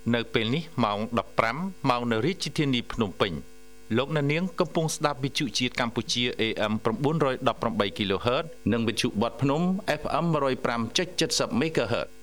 នៅពេលនេះម៉ោង 15 ម៉ោងនៅរាជធានីភ្នំពេញលោកអ្នកនាងកំពុងស្ដាប់វិទ្យុជាតិកម្ពុជា AM 918 kHz និងវិទ្យុបត់ភ្នំ FM 105.70 MHz